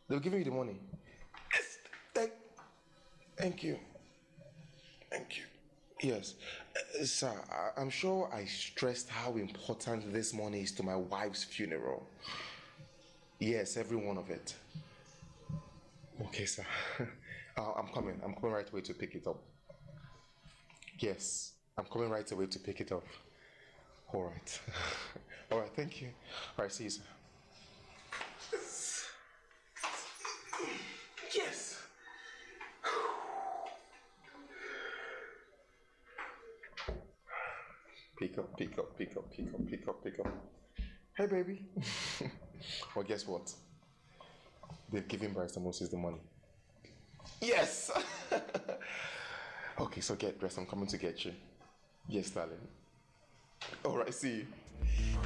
They'll give you the money. Yes. Thank you. Thank you. Yes. Sir, I'm sure I stressed how important this money is to my wife's funeral. Yes, every one of it. Okay, sir. I'm coming. I'm coming right away to pick it up. Yes, I'm coming right away to pick it up. All right. All right, thank you. All right, see you, sir. Yes. Pick up, pick up, pick up, pick up, pick up, pick up. Hey, baby. Well, guess what? They've given Barrister Moses the money. Yes! Okay, so get dressed. I'm coming to get you. Yes, darling. All right, see you.